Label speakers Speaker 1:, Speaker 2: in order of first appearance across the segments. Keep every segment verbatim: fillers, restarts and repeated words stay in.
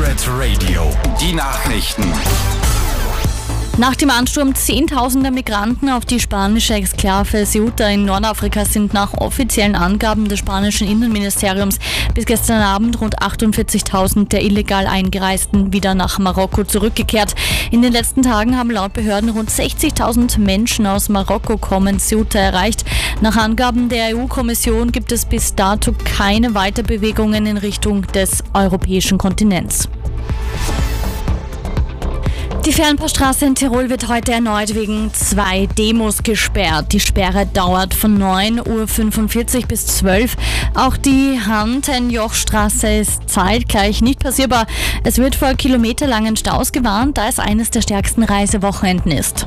Speaker 1: Live Radio. Die Nachrichten.
Speaker 2: Nach dem Ansturm zehntausender Migranten auf die spanische Exklave Ceuta in Nordafrika sind nach offiziellen Angaben des spanischen Innenministeriums bis gestern Abend rund achtundvierzigtausend der illegal Eingereisten wieder nach Marokko zurückgekehrt. In den letzten Tagen haben laut Behörden rund sechzigtausend Menschen aus Marokko kommen Ceuta erreicht. Nach Angaben der E U-Kommission gibt es bis dato keine Weiterbewegungen in Richtung des europäischen Kontinents. Die Fernpassstraße in Tirol wird heute erneut wegen zwei Demos gesperrt. Die Sperre dauert von neun Uhr fünfundvierzig bis zwölf. Auch die Hantenjochstraße ist zeitgleich nicht passierbar. Es wird vor kilometerlangen Staus gewarnt, da es eines der stärksten Reisewochenenden ist.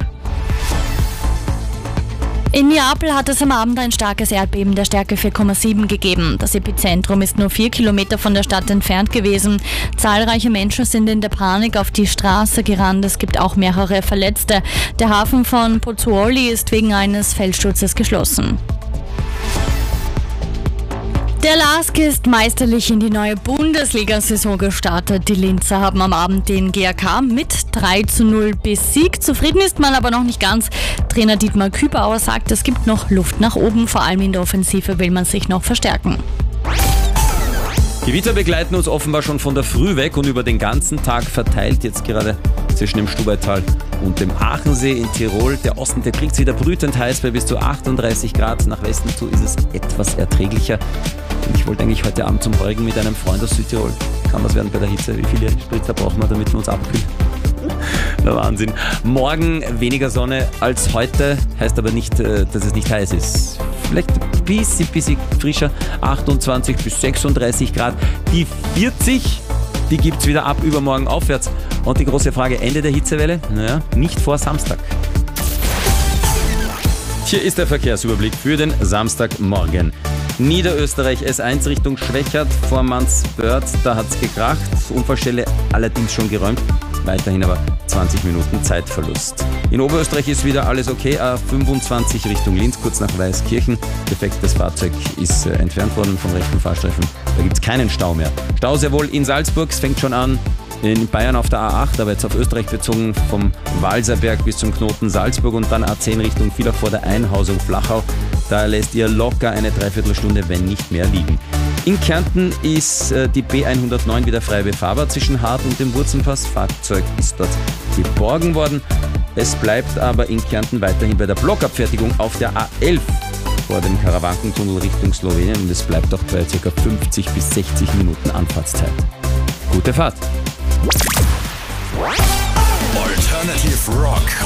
Speaker 2: In Neapel hat es am Abend ein starkes Erdbeben der Stärke vier Komma sieben gegeben. Das Epizentrum ist nur vier Kilometer von der Stadt entfernt gewesen. Zahlreiche Menschen sind in der Panik auf die Straße gerannt. Es gibt auch mehrere Verletzte. Der Hafen von Pozzuoli ist wegen eines Felssturzes geschlossen. Der L A S K ist meisterlich in die neue Bundesliga-Saison gestartet. Die Linzer haben am Abend den G A K mit drei zu null besiegt. Zufrieden ist man aber noch nicht ganz. Trainer Dietmar Kübauer sagt, es gibt noch Luft nach oben. Vor allem in der Offensive will man sich noch verstärken.
Speaker 3: Gewitter begleiten uns offenbar schon von der Früh weg und über den ganzen Tag verteilt, jetzt gerade zwischen dem Stubaital und dem Aachensee in Tirol. Der Osten, der kriegt es wieder brütend heiß bei bis zu achtunddreißig Grad. Nach Westen zu ist es etwas erträglicher. Und ich wollte eigentlich heute Abend zum Beugen mit einem Freund aus Südtirol. Kann was werden bei der Hitze? Wie viele Spritzer brauchen wir, damit wir uns abkühlen? Der Wahnsinn. Morgen weniger Sonne als heute, heißt aber nicht, dass es nicht heiß ist. Vielleicht ein bisschen, bisschen frischer, achtundzwanzig bis sechsunddreißig Grad. Die vierzig, die gibt es wieder ab übermorgen aufwärts. Und die große Frage, Ende der Hitzewelle? Naja, nicht vor Samstag. Hier ist der Verkehrsüberblick für den Samstagmorgen. Niederösterreich S eins Richtung Schwächert vor Mansbörd, da hat es gekracht. Unfallstelle allerdings schon geräumt. Weiterhin aber zwanzig Minuten Zeitverlust. In Oberösterreich ist wieder alles okay. A fünfundzwanzig Richtung Linz, kurz nach Weißkirchen. Defektes Fahrzeug ist äh, entfernt worden vom rechten Fahrstreifen. Da gibt es keinen Stau mehr. Stau sehr wohl in Salzburg. Es fängt schon an in Bayern auf der A acht, aber jetzt auf Österreich bezogen vom Walserberg bis zum Knoten Salzburg und dann A zehn Richtung Villach vor der Einhausung Flachau. Da lässt ihr locker eine Dreiviertelstunde, wenn nicht mehr, liegen. In Kärnten ist äh, die B hundertneun wieder frei befahrbar zwischen Hart und dem Wurzenpass. Fahrzeug ist dort geborgen worden. Es bleibt aber in Kärnten weiterhin bei der Blockabfertigung auf der A elf vor dem Karawankentunnel Richtung Slowenien und es bleibt auch bei ca. fünfzig bis sechzig Minuten Anfahrtszeit. Gute Fahrt!
Speaker 1: Alternative Rock.